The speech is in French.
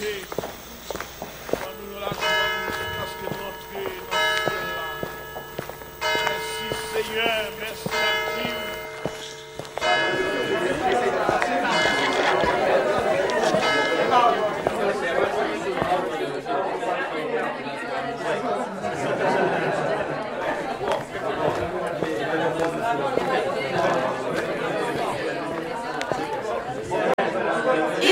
nous la joie parce que nous entrons dans ce là. Merci Seigneur, merci Dieu.